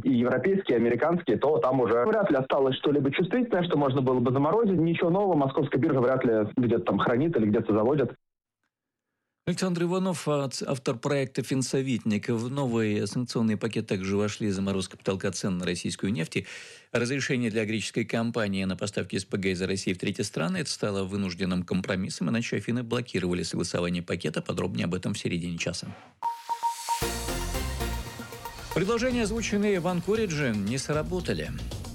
и европейские, и американские, то там уже вряд ли осталось что-либо чувствительное, что можно было бы заморозить. Ничего нового московская биржа вряд ли где-то там хранит или где-то заводит. Александр Иванов, автор проекта «Финсоветник». В новый санкционный пакет также вошли заморозка потолка цен на российскую нефть и разрешение для греческой компании на поставки СПГ из России в третьи страны. Это стало вынужденным компромиссом, иначе Афины блокировали согласование пакета. Подробнее об этом в середине часа. Предложения, озвученные в Анкоридже, не сработали.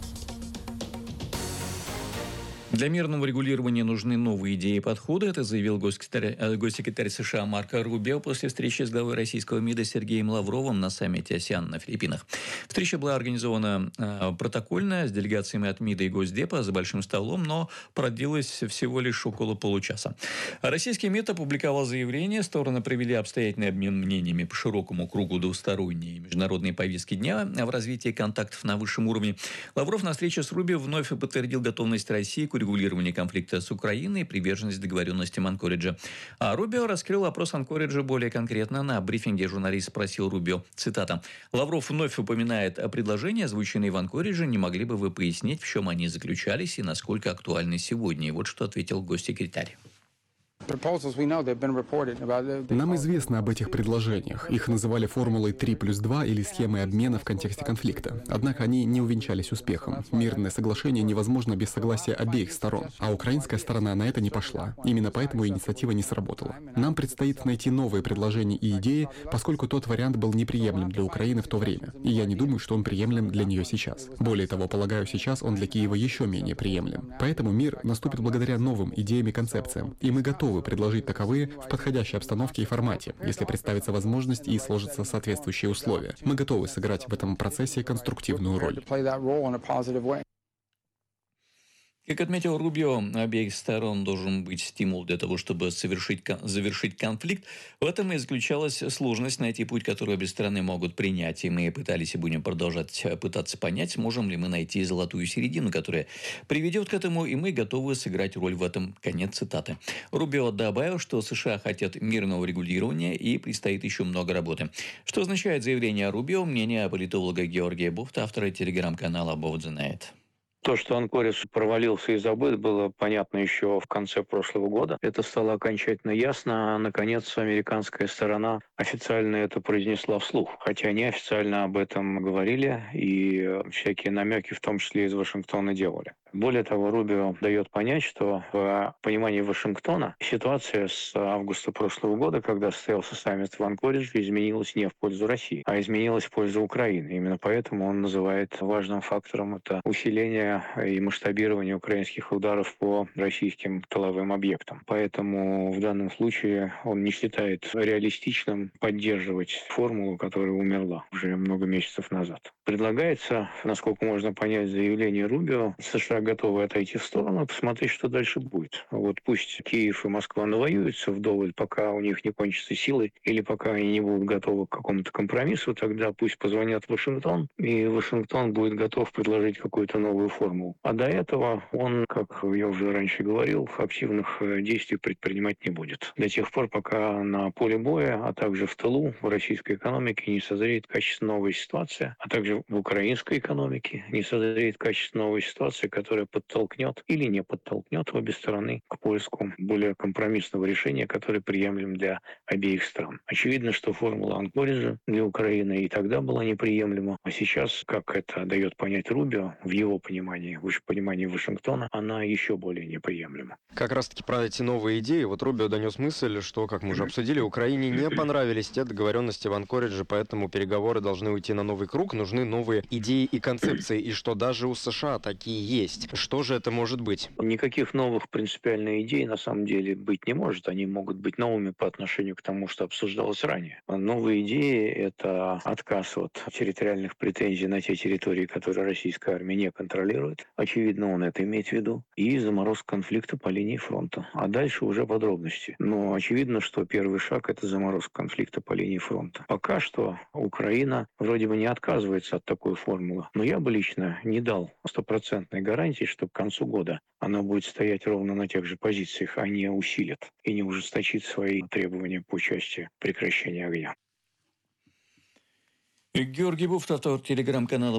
Для мирного регулирования нужны новые идеи и подходы. Это заявил госсекретарь США Марко Рубио после встречи с главой российского МИДа Сергеем Лавровым на саммите АСЕАН на Филиппинах. Встреча была организована протокольно с делегациями от МИДа и Госдепа за большим столом, но продлилась всего лишь около получаса. Российский МИД опубликовал заявление. Стороны провели обстоятельный обмен мнениями по широкому кругу двусторонней и международной повестки дня в развитии контактов на высшем уровне. Лавров на встрече с Рубио вновь подтвердил готовность России к урегулированию конфликта с Украиной и приверженность договоренностям Анкориджа. А Рубио раскрыл вопрос Анкориджа более конкретно. На брифинге журналист спросил Рубио, цитата: «Лавров вновь упоминает о предложении, озвученные в Анкоридже. Не могли бы вы пояснить, в чем они заключались и насколько актуальны сегодня?» И вот что ответил госсекретарь. Нам известно об этих предложениях. Их называли формулой 3+2 или схемой обмена в контексте конфликта. Однако они не увенчались успехом. Мирное соглашение невозможно без согласия обеих сторон. А украинская сторона на это не пошла. Именно поэтому инициатива не сработала. Нам предстоит найти новые предложения и идеи, поскольку тот вариант был неприемлем для Украины в то время. И я не думаю, что он приемлем для нее сейчас. Более того, полагаю, сейчас он для Киева еще менее приемлем. Поэтому мир наступит благодаря новым идеям и концепциям. И мы готовы предложить таковые в подходящей обстановке и формате, если представится возможность и сложатся соответствующие условия. Мы готовы сыграть в этом процессе конструктивную роль. Как отметил Рубио, обеих сторон должен быть стимул для того, чтобы завершить конфликт. В этом и заключалась сложность найти путь, который обе стороны могут принять. И мы пытались и будем продолжать пытаться понять, сможем ли мы найти золотую середину, которая приведет к этому, и мы готовы сыграть роль в этом. Конец цитаты. Рубио добавил, что США хотят мирного регулирования и предстоит еще много работы. Что означает заявление Рубио? Мнение политолога Георгия Буфта, автора телеграм-канала Above the Net. То, что Анкоридж провалился и забыт, было понятно еще в конце прошлого года. Это стало окончательно ясно. Наконец, американская сторона официально это произнесла вслух. Хотя неофициально об этом говорили и всякие намеки, в том числе из Вашингтона, делали. Более того, Рубио дает понять, что в понимании Вашингтона ситуация с августа прошлого года, когда состоялся саммит в Анкоридже, изменилась не в пользу России, а изменилась в пользу Украины. Именно поэтому он называет важным фактором это усиление и масштабирование украинских ударов по российским тыловым объектам. Поэтому в данном случае он не считает реалистичным поддерживать формулу, которая умерла уже много месяцев назад. Предлагается, насколько можно понять заявление Рубио, США готовы отойти в сторону, посмотреть, что дальше будет. Вот пусть Киев и Москва навоюются вдоволь, пока у них не кончатся силы, или пока они не будут готовы к какому-то компромиссу, тогда пусть позвонят в Вашингтон, и Вашингтон будет готов предложить какую-то новую формулу. А до этого он, как я уже раньше говорил, активных действий предпринимать не будет. До тех пор, пока на поле боя, а также в тылу, в российской экономике не созреет качественно новая ситуация, а также в украинской экономике не созреет качественно новая ситуация, которая подтолкнет или не подтолкнет обе стороны к поиску более компромиссного решения, которое приемлем для обеих стран. Очевидно, что формула Анкориджа для Украины и тогда была неприемлема, а сейчас, как это дает понять Рубио, в его понимании, в понимании Вашингтона, она еще более неприемлема. Как раз-таки про эти новые идеи, вот Рубио донес мысль, что, как мы уже обсудили, Украине не понравились те договоренности в Анкоридже, поэтому переговоры должны уйти на новый круг, нужны новые идеи и концепции, и что даже у США такие есть. Что же это может быть? Никаких новых принципиальных идей на самом деле быть не может. Они могут быть новыми по отношению к тому, что обсуждалось ранее. Новые идеи — это отказ от территориальных претензий на те территории, которые российская армия не контролирует. Очевидно, он это имеет в виду. И заморозка конфликта по линии фронта. А дальше уже подробности. Но очевидно, что первый шаг — это заморозка конфликта по линии фронта. Пока что Украина вроде бы не отказывается от такой формулы. Но я бы лично не дал стопроцентной гарантии, что к концу года она будет стоять ровно на тех же позициях, а не усилит и не ужесточит свои требования по части прекращения огня. Георгий Буфт, автор телеграм-канала